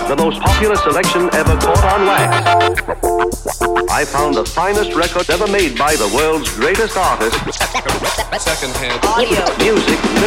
the most popular selection ever caught on wax. I found the finest record ever made by the world's greatest artist. Secondhand audio music.